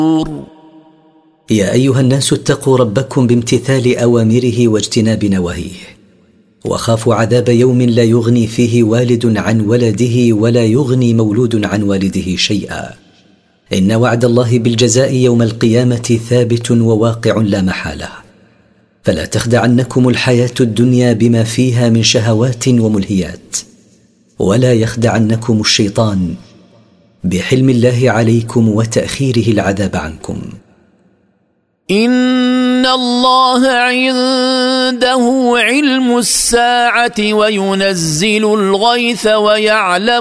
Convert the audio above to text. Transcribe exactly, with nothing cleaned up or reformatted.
يا أيها الناس اتقوا ربكم بامتثال أوامره واجتناب نواهيه، وخافوا عذاب يوم لا يغني فيه والد عن ولده ولا يغني مولود عن والده شيئا، إن وعد الله بالجزاء يوم القيامة ثابت وواقع لا محالة. فلا تخدعنكم الحياة الدنيا بما فيها من شهوات وملهيات، ولا يخدعنكم الشيطان بحلم الله عليكم وتأخيره العذاب عنكم. إن الله عنده علم الساعة وينزل الغيث ويعلم